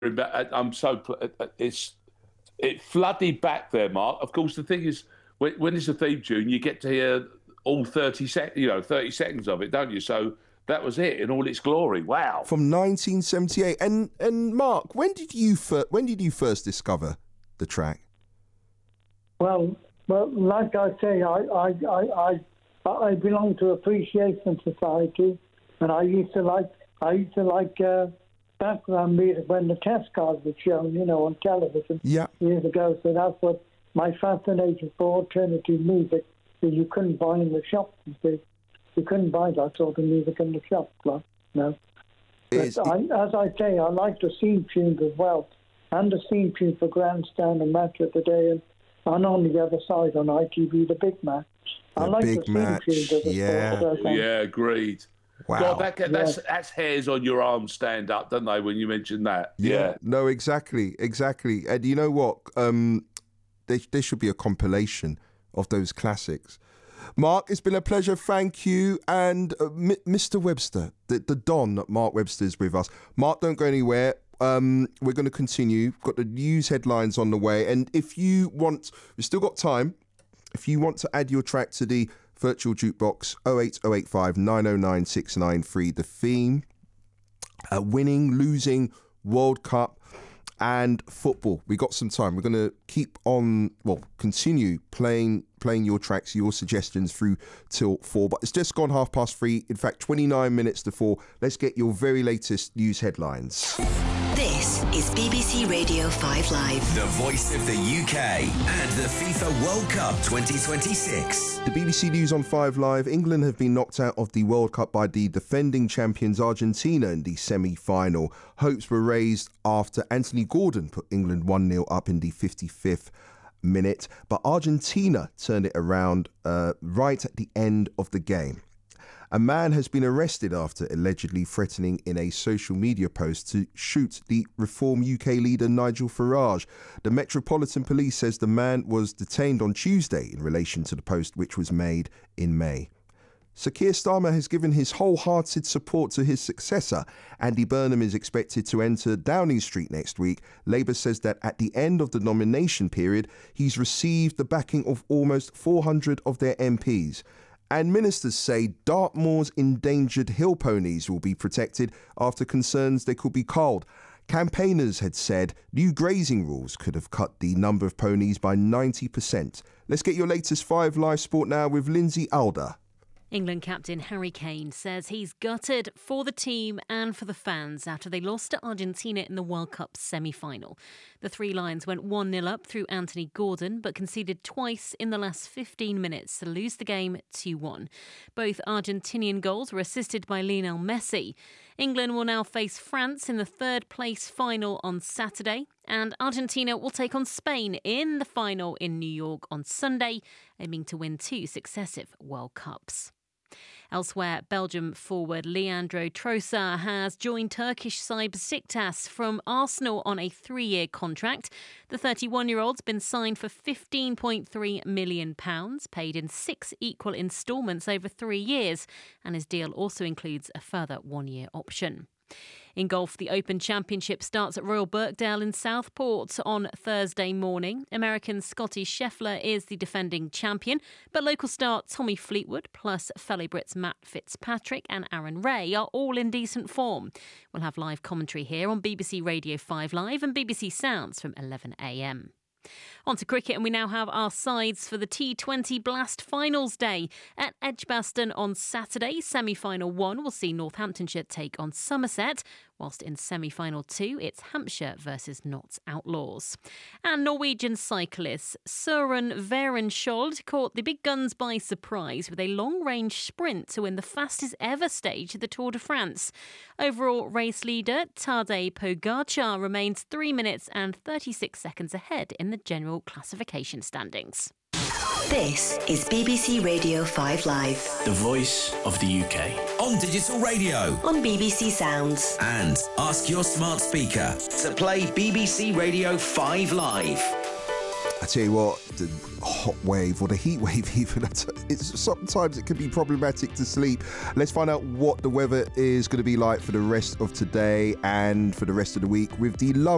I'm so it flooded back there, Mark. Of course, the thing is, when it's a theme tune, you get to hear all 30 seconds of it, don't you? So that was it in all its glory. Wow. From 1978. And Mark, when did you first discover the track? Well, like I say, I belong to Appreciation Society, and I used to like background music when the test card was shown, on television years ago. So that's what my fascination for alternative music that you couldn't buy in the shops. You couldn't buy that sort of music in the shop, no. As I say, I like the theme tunes as well, and the theme tune for Grandstand and Match of the Day, and on the other side on ITV, the Big Match. I like the theme tunes of the sport program. Yeah, agreed. Wow. God, that's hairs on your arm stand up, don't they, when you mention that? Yeah. No, exactly. And you know what? There should be a compilation of those classics. Mark, it's been a pleasure. Thank you. And Mr. Webster, the Don, Mark Webster, is with us. Mark, don't go anywhere. We're going to continue. We've got the news headlines on the way. And if you want, we've still got time. If you want to add your track to the virtual jukebox, 08085 909 693, the theme, winning, losing, World Cup and football. We got some time. We're going to continue playing your tracks, your suggestions through till 4. But it's just gone 3:30. In fact, 29 minutes to 4. Let's get your very latest news headlines. This is BBC Radio 5 Live. The voice of the UK and the FIFA World Cup 2026. The BBC News on 5 Live. England have been knocked out of the World Cup by the defending champions Argentina in the semi-final. Hopes were raised after Anthony Gordon put England 1-0 up in the 55th minute, but Argentina turned it around right at the end of the game. A man has been arrested after allegedly threatening in a social media post to shoot the Reform UK leader Nigel Farage. The Metropolitan Police says the man was detained on Tuesday in relation to the post, which was made in May. Sir Keir Starmer has given his wholehearted support to his successor. Andy Burnham is expected to enter Downing Street next week. Labour says that at the end of the nomination period, he's received the backing of almost 400 of their MPs. And ministers say Dartmoor's endangered hill ponies will be protected after concerns they could be culled. Campaigners had said new grazing rules could have cut the number of ponies by 90%. Let's get your latest 5 Live Sport now with Lindsay Alder. England captain Harry Kane says he's gutted for the team and for the fans after they lost to Argentina in the World Cup semi-final. The Three Lions went 1-0 up through Anthony Gordon but conceded twice in the last 15 minutes to lose the game 2-1. Both Argentinian goals were assisted by Lionel Messi. England will now face France in the third-place final on Saturday, and Argentina will take on Spain in the final in New York on Sunday, aiming to win 2 successive World Cups. Elsewhere, Belgium forward Leandro Trossard has joined Turkish side Besiktas from Arsenal on a 3-year contract. The 31-year-old's been signed for £15.3 million, paid in 6 equal instalments over 3 years, and his deal also includes a further 1-year option. In golf, the Open Championship starts at Royal Birkdale in Southport on Thursday morning. American Scotty Scheffler is the defending champion, but local star Tommy Fleetwood plus fellow Brits Matt Fitzpatrick and Aaron Ray are all in decent form. We'll have live commentary here on BBC Radio 5 Live and BBC Sounds from 11 a.m. On to cricket, and we now have our sides for the T20 Blast Finals Day. At Edgbaston on Saturday, semi-final 1 will see Northamptonshire take on Somerset, whilst in semi-final 2 it's Hampshire versus Notts Outlaws. And Norwegian cyclist Søren Werenskjold caught the big guns by surprise with a long-range sprint to win the fastest ever stage of the Tour de France. Overall race leader Tadej Pogačar remains 3 minutes and 36 seconds ahead in the general classification standings. This is BBC Radio 5 Live. The voice of the UK. On digital radio. On BBC Sounds. And ask your smart speaker to play BBC Radio 5 Live. I tell you what, the hot wave or the heat wave even, sometimes it can be problematic to sleep. Let's find out what the weather is going to be like for the rest of today and for the rest of the week with the love